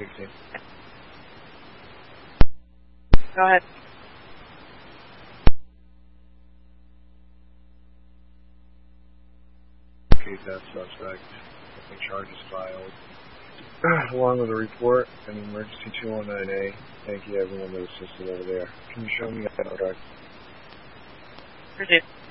16. Go ahead. Case that suspect. Nothing charges filed. Along with a report and emergency 219A. Thank you everyone that assisted over there. Can you show me that contract? Proceed.